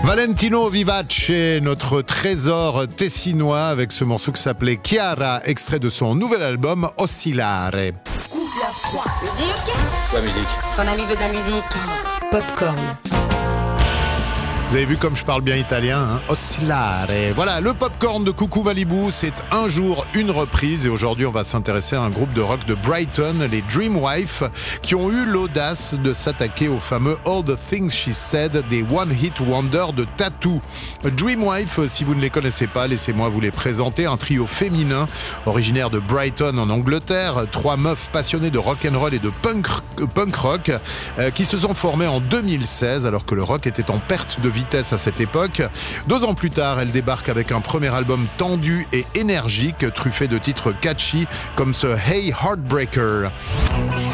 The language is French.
Valentino Vivace, notre trésor tessinois, avec ce morceau qui s'appelait Chiara, extrait de son nouvel album Oscillare. Musique. Quoi, musique? Ton ami veut de la musique. Popcorn. Vous avez vu comme je parle bien italien, hein? Oscillare. Voilà, le popcorn de Coucou Malibu, c'est un jour une reprise. Et aujourd'hui, on va s'intéresser à un groupe de rock de Brighton, les Dreamwife, qui ont eu l'audace de s'attaquer au fameux All the Things She Said des One Hit Wonder de Tattoo. Dreamwife, si vous ne les connaissez pas, laissez-moi vous les présenter. Un trio féminin, originaire de Brighton en Angleterre. 3 meufs passionnées de rock'n'roll et de punk rock, qui se sont formées en 2016, alors que le rock était en perte de vitesse à cette époque. 2 ans plus tard, elle débarque avec un premier album tendu et énergique, truffé de titres catchy comme ce Hey Heartbreaker.